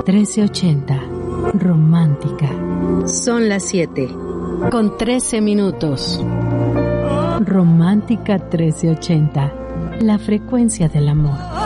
1380. Romántica. Son las 7:13. Romántica 1380. La frecuencia del amor.